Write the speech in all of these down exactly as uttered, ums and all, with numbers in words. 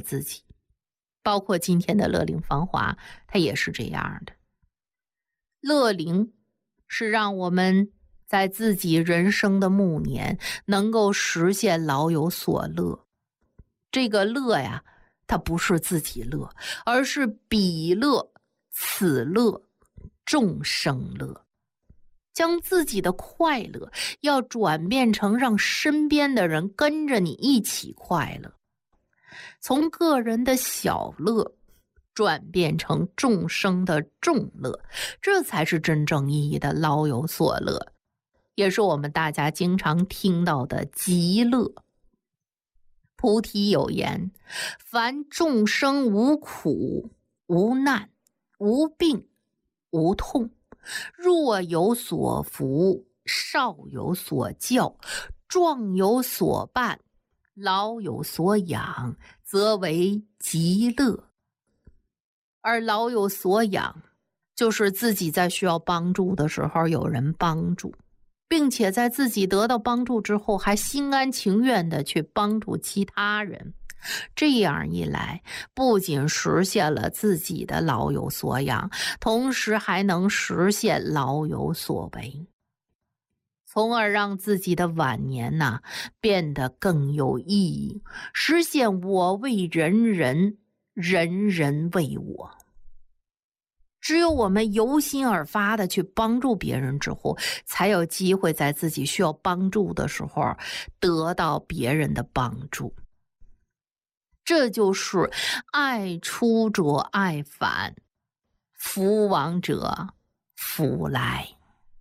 自己。包括今天的乐龄芳华，它也是这样的。乐龄是让我们在自己人生的暮年能够实现老有所乐。这个乐呀，它不是自己乐，而是彼乐、此乐、众生乐。将自己的快乐要转变成让身边的人跟着你一起快乐，从个人的小乐转变成众生的众乐，这才是真正意义的老有所乐，也是我们大家经常听到的极乐。菩提有言，凡众生无苦无难无病无痛，若有所福，少有所教，壮有所伴，老有所养，则为极乐。而老有所养，就是自己在需要帮助的时候有人帮助，并且在自己得到帮助之后还心甘情愿地去帮助其他人。这样一来，不仅实现了自己的老有所养，同时还能实现老有所为，从而让自己的晚年呢、啊、变得更有意义，实现我为人人，人人为我。只有我们由心而发的去帮助别人之后，才有机会在自己需要帮助的时候得到别人的帮助。这就是爱出者爱返，福往者福来。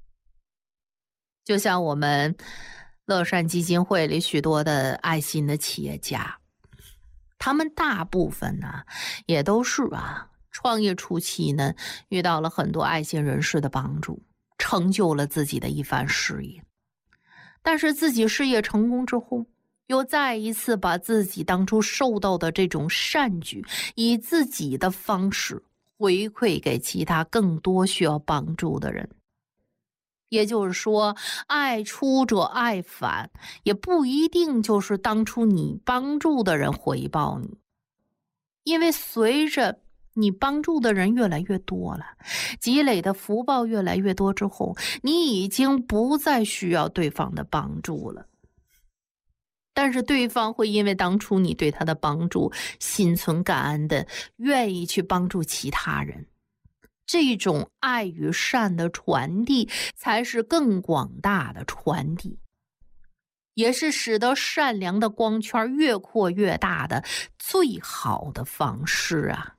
就像我们乐善基金会里许多的爱心的企业家，他们大部分呢也都是啊创业初期呢遇到了很多爱心人士的帮助，成就了自己的一番事业。但是自己事业成功之后，又再一次把自己当初受到的这种善举，以自己的方式回馈给其他更多需要帮助的人。也就是说，爱出者爱返，也不一定就是当初你帮助的人回报你。因为随着你帮助的人越来越多了，积累的福报越来越多之后，你已经不再需要对方的帮助了。但是对方会因为当初你对他的帮助，心存感恩的，愿意去帮助其他人。这种爱与善的传递，才是更广大的传递，也是使得善良的光圈越扩越大的最好的方式啊！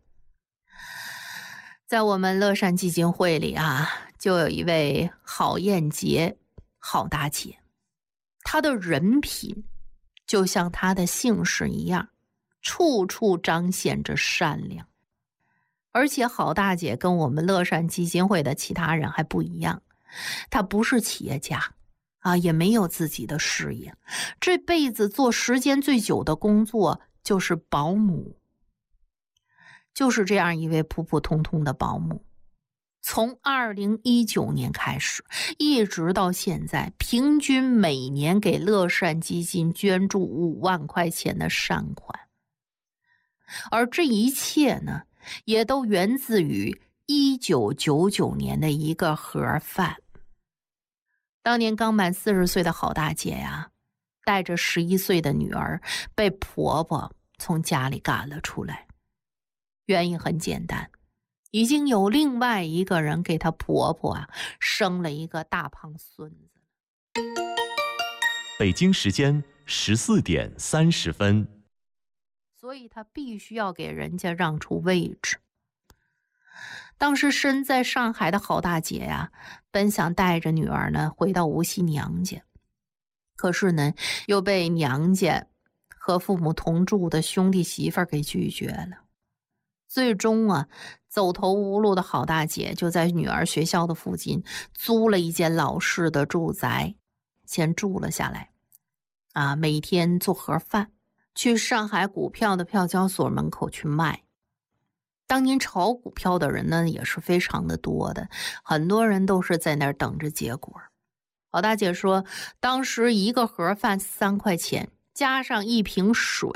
在我们乐善基金会里啊，就有一位郝艳杰郝大姐，她的人品就像她的姓氏一样，处处彰显着善良。而且郝大姐跟我们乐善基金会的其他人还不一样，她不是企业家啊，也没有自己的事业，这辈子做时间最久的工作就是保姆。就是这样一位普普通通的保姆，从二零一九年开始一直到现在，平均每年给乐善基金捐助五万块钱的善款。而这一切呢，也都源自于一九九九年的一个盒饭。当年刚满四十岁的郝大姐呀，带着十一岁的女儿被婆婆从家里赶了出来。原因很简单，已经有另外一个人给她婆婆啊生了一个大胖孙子。 北京时间十四点三十分。 所以她必须要给人家让出位置。当时身在上海的郝大姐呀、啊，本想带着女儿呢回到无锡娘家，可是呢又被娘家和父母同住的兄弟媳妇儿给拒绝了。最终啊，走投无路的郝大姐就在女儿学校的附近租了一间老式的住宅，先住了下来。啊，每天做盒饭，去上海股票的票交所门口去卖。当年炒股票的人呢也是非常的多的，很多人都是在那儿等着结果。郝大姐说，当时一个盒饭三块钱，加上一瓶水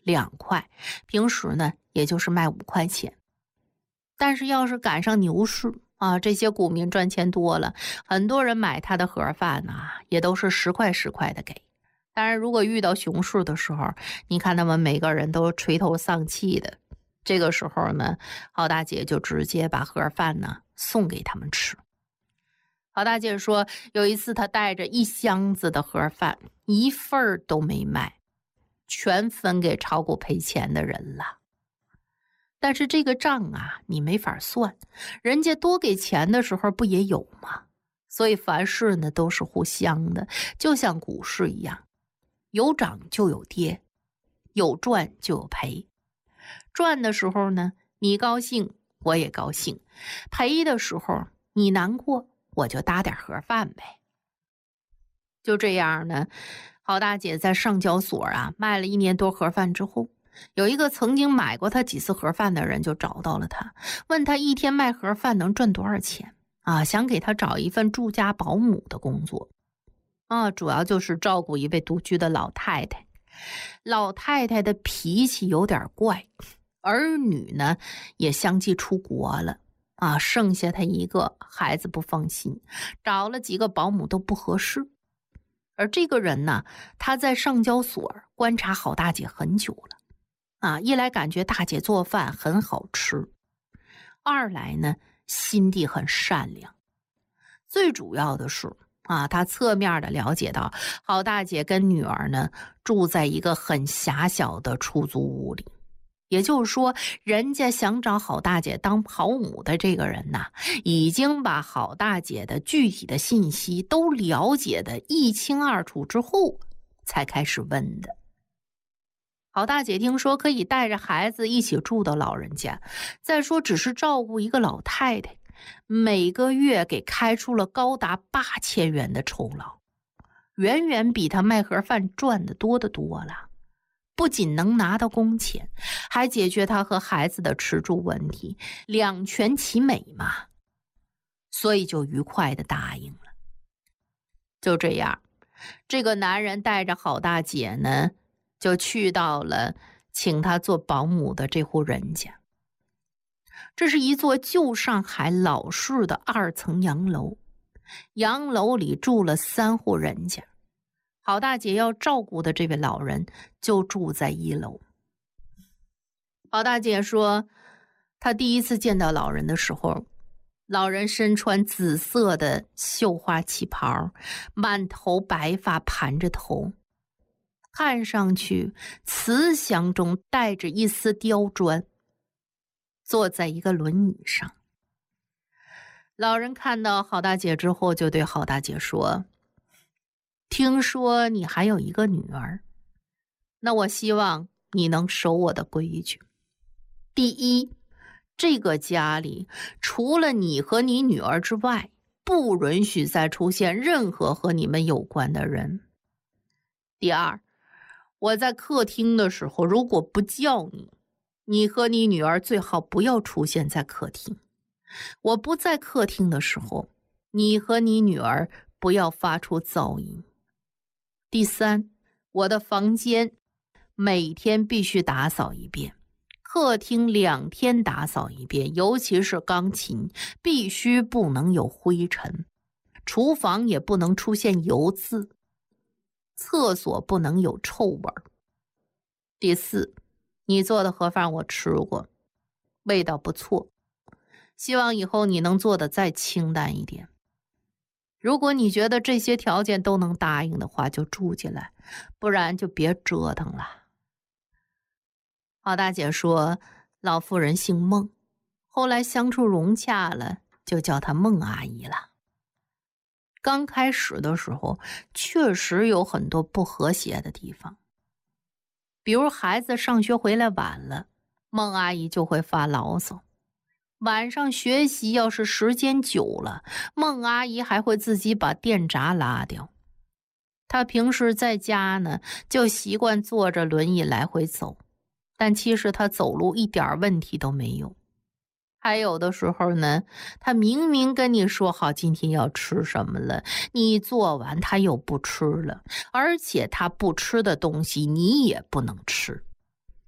两块，平时呢也就是卖五块钱。但是要是赶上牛市啊，这些股民赚钱多了，很多人买他的盒饭呢，也都是十块十块的给。当然，如果遇到熊市的时候，你看他们每个人都垂头丧气的，这个时候呢，郝大姐就直接把盒饭呢送给他们吃。郝大姐说，有一次她带着一箱子的盒饭，一份儿都没卖，全分给炒股赔钱的人了。但是这个账啊，你没法算，人家多给钱的时候不也有吗？所以凡事呢都是互相的，就像股市一样，有涨就有跌，有赚就有赔。赚的时候呢，你高兴我也高兴，赔的时候你难过，我就搭点盒饭呗。就这样呢，郝大姐在上交所啊卖了一年多盒饭之后，有一个曾经买过她几次盒饭的人就找到了她，问她一天卖盒饭能赚多少钱啊？想给她找一份住家保姆的工作啊，主要就是照顾一位独居的老太太。老太太的脾气有点怪，儿女呢也相继出国了啊，剩下她一个，孩子不放心，找了几个保姆都不合适。而这个人呢，他在上交所观察郝大姐很久了啊，一来感觉大姐做饭很好吃，二来呢心地很善良，最主要的是啊，他侧面的了解到郝大姐跟女儿呢住在一个很狭小的出租屋里，也就是说，人家想找郝大姐当保姆的这个人呐，已经把郝大姐的具体的信息都了解的一清二楚之后，才开始问的。郝大姐听说可以带着孩子一起住到老人家，再说只是照顾一个老太太，每个月给开出了高达八千元的酬劳，远远比他卖盒饭赚的多得多了。不仅能拿到工钱，还解决他和孩子的吃住问题，两全其美嘛。所以就愉快的答应了。就这样，这个男人带着郝大姐呢，就去到了请他做保姆的这户人家。这是一座旧上海老式的二层洋楼，洋楼里住了三户人家。郝大姐要照顾的这位老人就住在一楼。郝大姐说，她第一次见到老人的时候，老人身穿紫色的绣花旗袍，满头白发盘着头，看上去慈祥中带着一丝刁钻，坐在一个轮椅上。老人看到郝大姐之后，就对郝大姐说，听说你还有一个女儿，那我希望你能守我的规矩。第一，这个家里除了你和你女儿之外，不允许再出现任何和你们有关的人。第二，我在客厅的时候，如果不叫你，你和你女儿最好不要出现在客厅。我不在客厅的时候，你和你女儿不要发出噪音。第三，我的房间每天必须打扫一遍，客厅两天打扫一遍，尤其是钢琴必须不能有灰尘，厨房也不能出现油渍，厕所不能有臭味儿。第四，你做的盒饭我吃过，味道不错，希望以后你能做的再清淡一点。如果你觉得这些条件都能答应的话，就住进来，不然就别折腾了。郝大姐说，老妇人姓孟，后来相处融洽了，就叫她孟阿姨了。刚开始的时候，确实有很多不和谐的地方，比如孩子上学回来晚了，孟阿姨就会发牢骚。晚上学习要是时间久了，孟阿姨还会自己把电闸拉掉。她平时在家呢，就习惯坐着轮椅来回走，但其实她走路一点问题都没有。还有的时候呢，她明明跟你说好今天要吃什么了，你做完她又不吃了，而且她不吃的东西你也不能吃。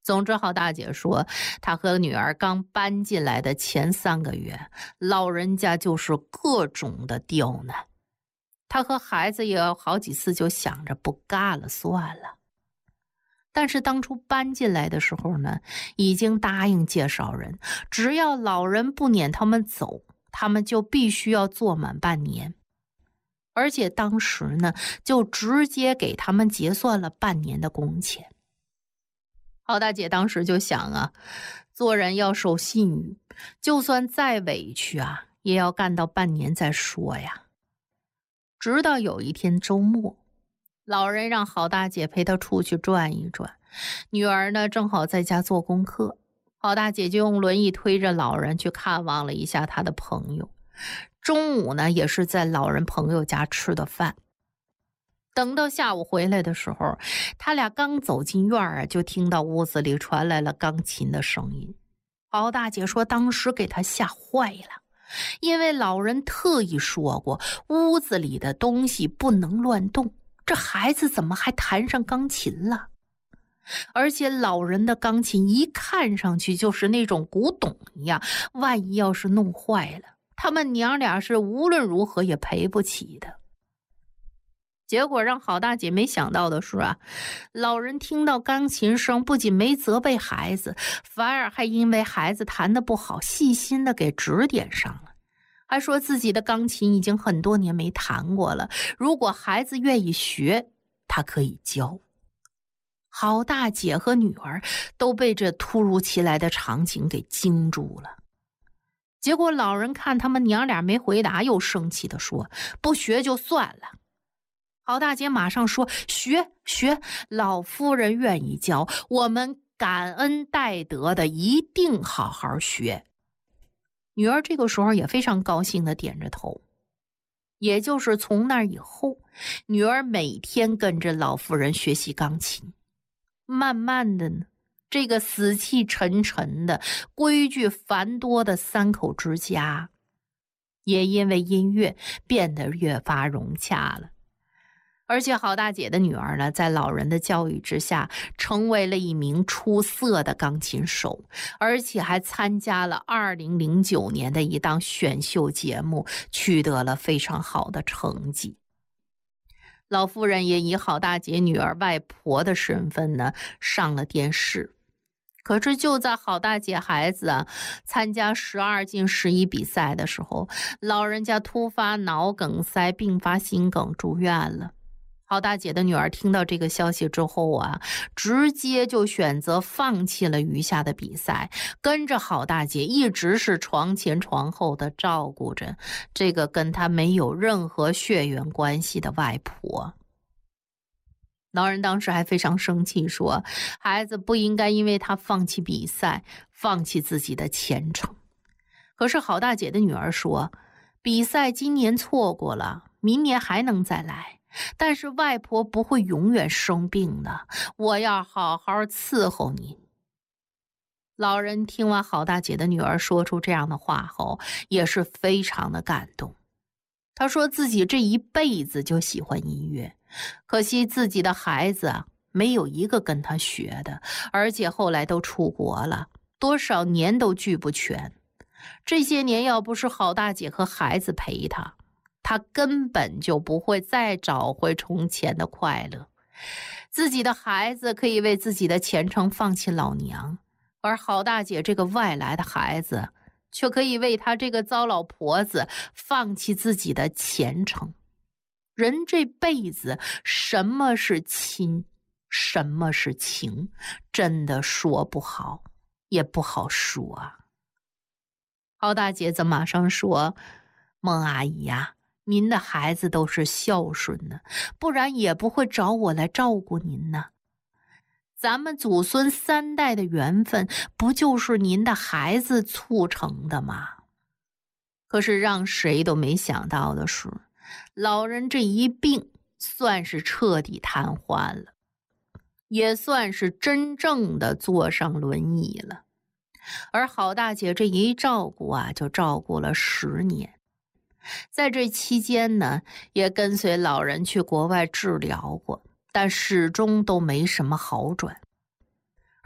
总之，郝大姐说，她和女儿刚搬进来的前三个月，老人家就是各种的刁难。她和孩子也有好几次就想着不干了，算了。但是当初搬进来的时候呢，已经答应介绍人，只要老人不撵他们走，他们就必须要做满半年。而且当时呢，就直接给他们结算了半年的工钱。郝大姐当时就想啊，做人要守信誉，就算再委屈啊，也要干到半年再说呀。直到有一天周末，老人让郝大姐陪他出去转一转，女儿呢正好在家做功课，郝大姐就用轮椅推着老人去看望了一下他的朋友。中午呢，也是在老人朋友家吃的饭。等到下午回来的时候，他俩刚走进院儿啊，就听到屋子里传来了钢琴的声音。郝大姐说，当时给她吓坏了，因为老人特意说过，屋子里的东西不能乱动，这孩子怎么还弹上钢琴了？而且老人的钢琴一看上去就是那种古董一样，万一要是弄坏了，他们娘俩是无论如何也赔不起的。结果让郝大姐没想到的是啊，老人听到钢琴声，不仅没责备孩子，反而还因为孩子弹得不好，细心的给指点上了，还说自己的钢琴已经很多年没弹过了，如果孩子愿意学，他可以教。郝大姐和女儿都被这突如其来的场景给惊住了。结果老人看他们娘俩没回答，又生气地说，不学就算了。郝大姐马上说，学学，老夫人愿意教，我们感恩戴德的，一定好好学。女儿这个时候也非常高兴地点着头。也就是从那以后，女儿每天跟着老夫人学习钢琴。慢慢的呢，这个死气沉沉的、规矩繁多的三口之家，也因为音乐变得越发融洽了。而且郝大姐的女儿呢，在老人的教育之下，成为了一名出色的钢琴手，而且还参加了二零零九年的一档选秀节目，取得了非常好的成绩。老夫人也以郝大姐女儿外婆的身份呢，上了电视。可是就在郝大姐孩子啊参加十二进十一比赛的时候，老人家突发脑梗塞，并发心梗住院了。郝大姐的女儿听到这个消息之后啊，直接就选择放弃了余下的比赛，跟着郝大姐一直是床前床后的照顾着这个跟她没有任何血缘关系的外婆。老人当时还非常生气，说孩子不应该因为他放弃比赛，放弃自己的前程。可是郝大姐的女儿说，比赛今年错过了，明年还能再来，但是外婆不会永远生病的，我要好好伺候您。老人听完郝大姐的女儿说出这样的话后，也是非常的感动。他说自己这一辈子就喜欢音乐，可惜自己的孩子啊，没有一个跟他学的，而且后来都出国了，多少年都聚不全。这些年要不是郝大姐和孩子陪他，他根本就不会再找回从前的快乐。自己的孩子可以为自己的前程放弃老娘，而郝大姐这个外来的孩子却可以为她这个糟老婆子放弃自己的前程。人这辈子什么是亲，什么是情，真的说不好，也不好说啊。郝大姐则马上说，孟阿姨呀、啊，您的孩子都是孝顺的，不然也不会找我来照顾您呢。咱们祖孙三代的缘分，不就是您的孩子促成的吗？可是让谁都没想到的是，老人这一病算是彻底瘫痪了，也算是真正的坐上轮椅了。而郝大姐这一照顾啊，就照顾了十年。在这期间呢，也跟随老人去国外治疗过，但始终都没什么好转。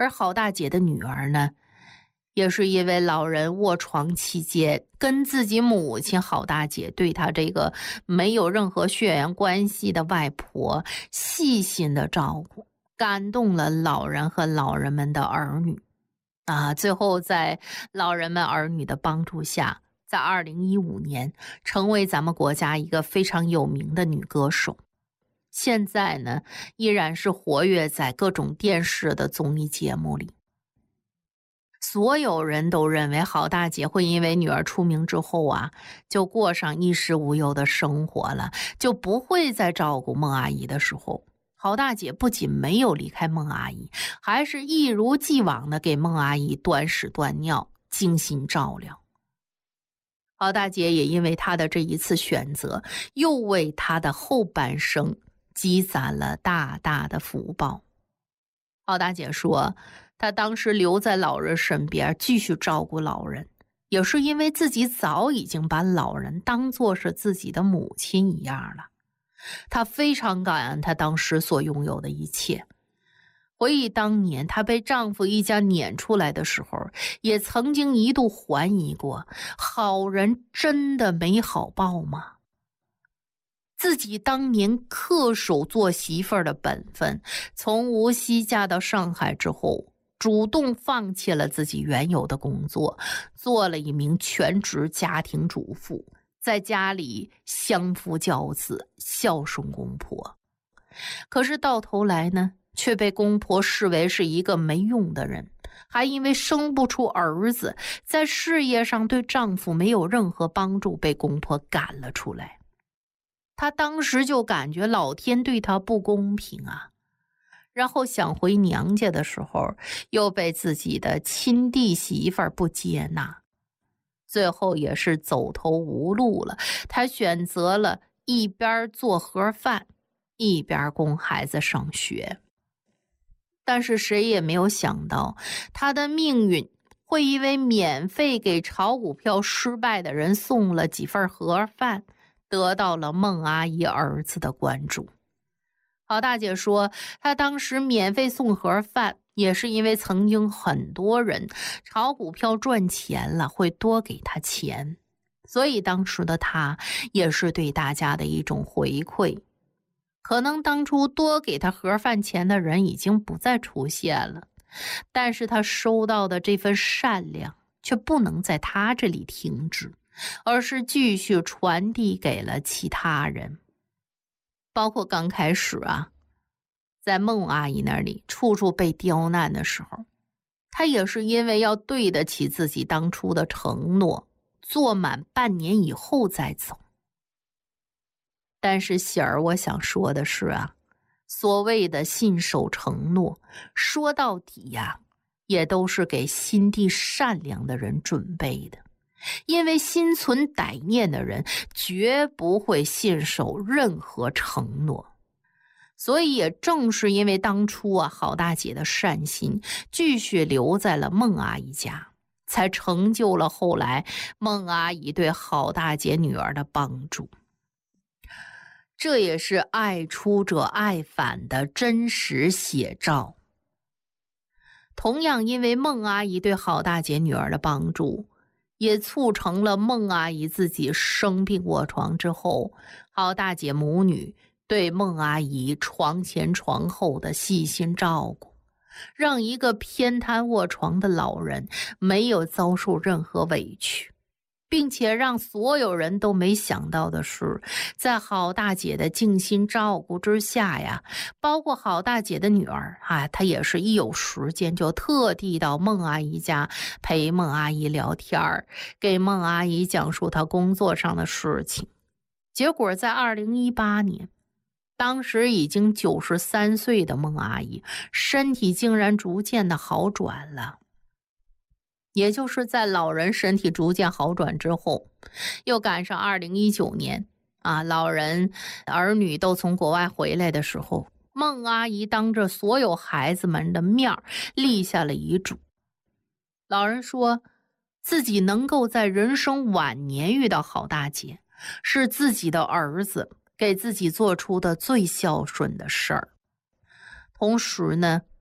而郝大姐的女儿呢，也是因为老人卧床期间跟自己母亲郝大姐对她这个没有任何血缘关系的外婆细心的照顾，感动了老人和老人们的儿女啊。最后在老人们儿女的帮助下，在二零一五年成为咱们国家一个非常有名的女歌手。现在呢，依然是活跃在各种电视的综艺节目里。所有人都认为郝大姐会因为女儿出名之后啊，就过上衣食无忧的生活了，就不会再照顾孟阿姨的时候，郝大姐不仅没有离开孟阿姨，还是一如既往的给孟阿姨端屎端尿，精心照料。郝大姐也因为她的这一次选择，又为她的后半生积攒了大大的福报。郝大姐说，她当时留在老人身边继续照顾老人，也是因为自己早已经把老人当作是自己的母亲一样了。她非常感恩她当时所拥有的一切。回忆当年她被丈夫一家撵出来的时候，也曾经一度怀疑过，好人真的没好报吗？自己当年恪守做媳妇儿的本分，从无锡嫁到上海之后，主动放弃了自己原有的工作，做了一名全职家庭主妇，在家里相夫教子，孝顺公婆。可是到头来呢，却被公婆视为是一个没用的人，还因为生不出儿子，在事业上对丈夫没有任何帮助，被公婆赶了出来。她当时就感觉老天对她不公平啊，然后想回娘家的时候，又被自己的亲弟媳妇儿不接纳，最后也是走投无路了。她选择了一边做盒饭，一边供孩子上学。但是谁也没有想到，她的命运会因为免费给炒股票失败的人送了几份盒饭，得到了孟阿姨儿子的关注。郝大姐说，她当时免费送盒饭，也是因为曾经很多人炒股票赚钱了，会多给她钱，所以当时的她也是对大家的一种回馈。可能当初多给她盒饭钱的人已经不再出现了，但是她收到的这份善良却不能在她这里停止，而是继续传递给了其他人。包括刚开始啊，在孟阿姨那里处处被刁难的时候，她也是因为要对得起自己当初的承诺，做满半年以后再走。但是喜儿，我想说的是啊，所谓的信守承诺，说到底呀、啊，也都是给心地善良的人准备的。因为心存歹念的人绝不会信守任何承诺，所以也正是因为当初啊郝大姐的善心，继续留在了孟阿姨家，才成就了后来孟阿姨对郝大姐女儿的帮助。这也是爱出者爱返的真实写照。同样因为孟阿姨对郝大姐女儿的帮助，也促成了孟阿姨自己生病卧床之后，郝大姐母女对孟阿姨床前床后的细心照顾，让一个偏瘫卧床的老人没有遭受任何委屈。并且让所有人都没想到的是，在郝大姐的精心照顾之下呀，包括郝大姐的女儿啊，她也是一有时间就特地到孟阿姨家陪孟阿姨聊天，给孟阿姨讲述她工作上的事情。结果在二零一八年，当时已经九十三岁的孟阿姨身体竟然逐渐的好转了。也就是在老人身体逐渐好转之后，又赶上二零一九年啊，老人儿女都从国外回来的时候，孟阿姨当着所有孩子们的面立下了遗嘱。老人说自己能够在人生晚年遇到郝大姐，是自己的儿子给自己做出的最孝顺的事儿。同时呢，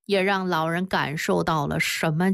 也让老人感受到了什么